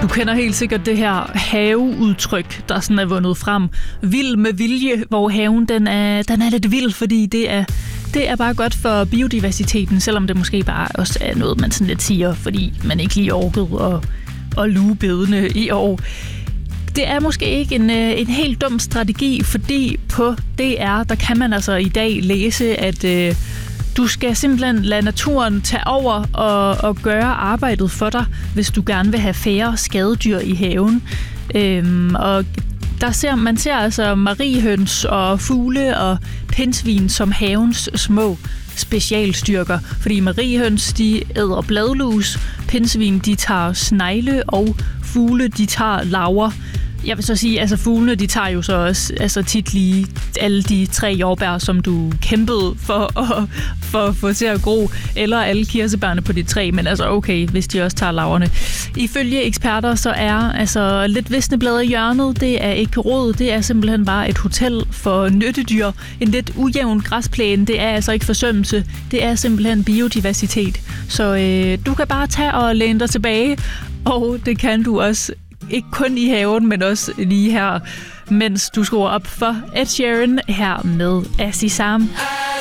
Du kender helt sikkert det her haveudtryk, der sådan er vundet frem. Vild med vilje, hvor haven den er lidt vild, fordi det er bare godt for biodiversiteten, selvom det måske bare også er noget, man sådan lidt siger, fordi man ikke lige orkede at luge bedene i år. Det er måske ikke en helt dum strategi, fordi på DR, der kan man altså i dag læse, at du skal simpelthen lade naturen tage over og gøre arbejdet for dig, hvis du gerne vil have færre skadedyr i haven. Og man ser altså mariehøns og fugle og pindsvin som havens små specialstyrker. Fordi mariehøns, de æder bladlus, pindsvin, de tager snegle, og fugle, de tager larver. Jeg vil så sige, altså fuglene, de tager jo så også tit lige alle de 3 jordbær, som du kæmpede for at få til at gro, eller alle kirsebærne på de 3, men altså okay, hvis de også tager larverne. Ifølge eksperter, så er altså lidt visne blade i hjørnet, det er ikke rod, det er simpelthen bare et hotel for nyttedyr. En lidt ujævn græsplæne, det er altså ikke forsømmelse, det er simpelthen biodiversitet. Så du kan bare tage og læne dig tilbage, og det kan du også ikke kun i haven, men også lige her, mens du skruer op for Ed Sheeran her med Azizam.